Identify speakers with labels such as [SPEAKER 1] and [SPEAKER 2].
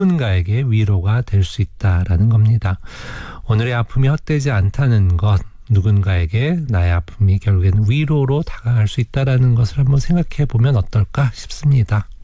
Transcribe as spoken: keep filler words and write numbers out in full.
[SPEAKER 1] 누군가에게 위로가 될 수 있다라는 겁니다. 오늘의 아픔이 헛되지 않다는 것, 누군가에게 나의 아픔이 결국에는 위로로 다가갈 수 있다는 것을 한번 생각해 보면 어떨까 싶습니다.